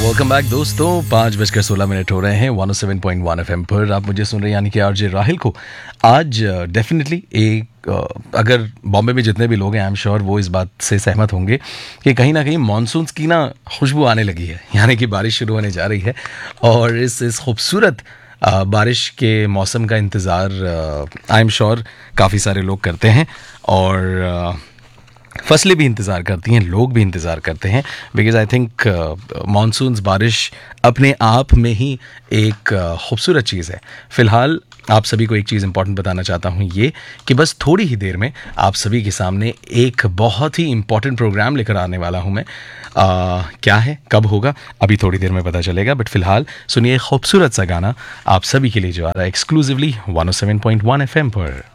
Welcome back दोस्तों, 5:16 हो रहे हैं 107.1 FM पर। आप मुझे सुन रहे हैं यानी कि आरजे राहिल को। आज डेफिनेटली एक अगर बॉम्बे में जितने भी लोग हैं आई एम श्योर वो इस बात से सहमत होंगे कि कहीं ना कहीं मानसून की ना खुशबू आने लगी है, यानी कि बारिश शुरू होने जा रही है। और इस खूबसूरत बारिश के मौसम का इंतज़ार आई एम श्योर काफ़ी सारे लोग करते हैं और फसलें भी इंतज़ार करती हैं, लोग भी इंतज़ार करते हैं। बिकॉज़ आई थिंक मानसून्स बारिश अपने आप में ही एक खूबसूरत चीज़ है। फ़िलहाल आप सभी को एक चीज़ इंपॉर्टेंट बताना चाहता हूँ, ये कि बस थोड़ी ही देर में आप सभी के सामने एक बहुत ही इंपॉर्टेंट प्रोग्राम लेकर आने वाला हूँ मैं। क्या है, कब होगा, अभी थोड़ी देर में पता चलेगा। बट फ़िलहाल सुनिए खूबसूरत सा गाना आप सभी के लिए जो आ रहा है एक्सक्लूसिवली 107.1 FM पर।